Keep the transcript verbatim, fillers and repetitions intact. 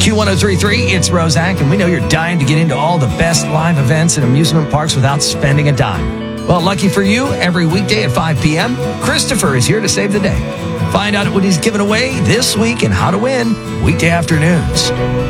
Q one oh three point three, it's Roszak, and we know you're dying to get into all the best live events and amusement parks without spending a dime. Well, lucky for you, every weekday at five p.m., Christopher is here to save the day. Find out what he's giving away this week and how to win weekday afternoons.